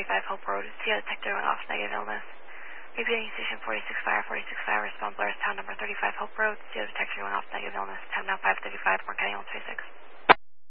35 Hope Road. CO detector going off, negative illness. Repeating station 46 Fire, 46 Fire, respond Blairstown, number 35 Hope Road. CO detector going off, negative illness. Time now 5:35, Mark County 136.